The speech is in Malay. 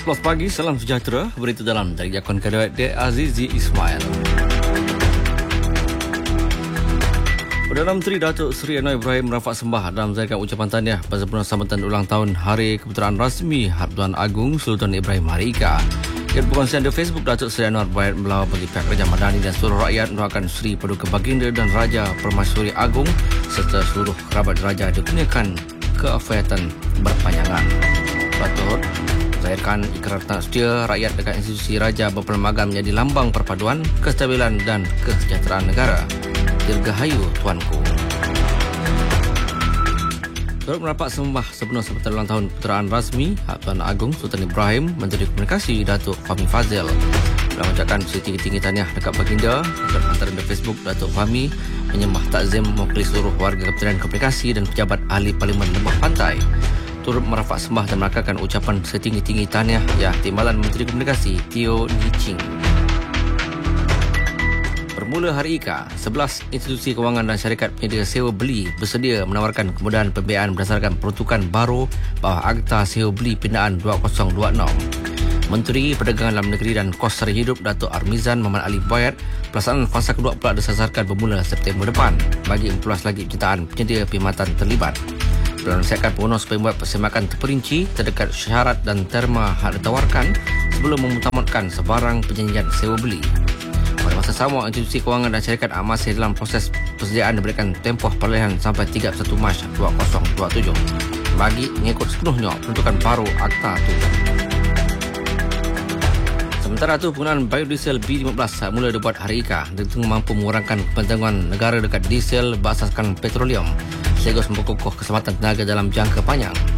11 pagi, salam sejahtera. Berita dalam dari Jakun Kedewet de Azizi Ismail. Perdana Menteri Datuk Seri Anwar Ibrahim merafak sembah dalam menzairkan ucapan tahniah bersempena sambutan ulang tahun Hari Keputeraan Rasmi Tuan Agong Sultan Ibrahim Harika. Di perkongsian di Facebook, Datuk Seri Anwar Ibrahim melawat bagi pihak Kerajaan Madani dan seluruh rakyat mendoakan Seri Paduka Baginda dan Raja Permaisuri Agong serta seluruh kerabat raja dikurniakan keafiatan berpanjangan. Patut zahirkan ikrar tak setia rakyat dekat institusi raja berperlembagaan menjadi lambang perpaduan, kestabilan dan kesejahteraan negara. Dirgahayu tuanku. Turut merapat sembah sebelum sambutan ulang tahun Keputeraan Rasmi Tuan Agong Sultan Ibrahim, Menteri Komunikasi Datuk Fahmi Fadzil dalam mengucapkan setinggi-tinggi tahniah dekat baginda. Antara di Facebook, Datuk Fahmi menyembah takzim mewakili seluruh warga Kementerian Komunikasi dan pejabat ahli Parlimen Lembah Pantai. Turut merafak sembah dan merakamkan ucapan setinggi-tinggi tahniah Timbalan Menteri Komunikasi Teo Li Ching. Bermula hari IKA, 11 institusi kewangan dan syarikat penyedia sewa beli bersedia menawarkan kemudahan pembiayaan berdasarkan peruntukan baru bawah Akta Sewa Beli Pindaan 2026. Menteri Perdagangan Dalam Negeri dan Kos Sara Hidup Datuk Armizan Muhammad Ali Boyat, pelaksanaan fasa kedua pula disasarkan bermula September depan bagi memperluas lagi penyertaan penyedia perkhidmatan terlibat. Dalam nasihatkan pengguna supaya membuat persembahan terperinci terdekat syarat dan terma hak ditawarkan sebelum memutamatkan sebarang perjanjian sewa beli. Pada masa sama, institusi kewangan dan syarikat masih dalam proses persediaan diberikan tempoh perolehan sampai 31 Mac 2027 bagi mengikut sepenuhnya peruntukan baru Akta itu. Sementara itu, penggunaan biodiesel B15 mula dibuat hari IKA dengan mampu mengurangkan kepentingan negara dekat diesel berasaskan petroleum sekaligus memperkukuh keselamatan tenaga dalam jangka panjang.